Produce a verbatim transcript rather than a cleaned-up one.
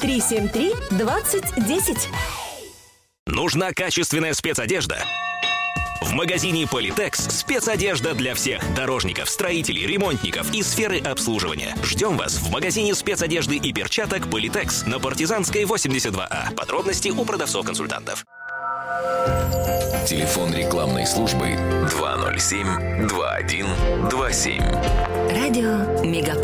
три семь три двадцать десять. Нужна качественная спецодежда? В магазине Политекс спецодежда для всех дорожников, строителей, ремонтников и сферы обслуживания. Ждем вас в магазине спецодежды и перчаток Политекс на Партизанской восемьдесят два А. Подробности у продавцов-консультантов. Телефон рекламной службы два ноль семь два один два семь. Радио Мегаполис.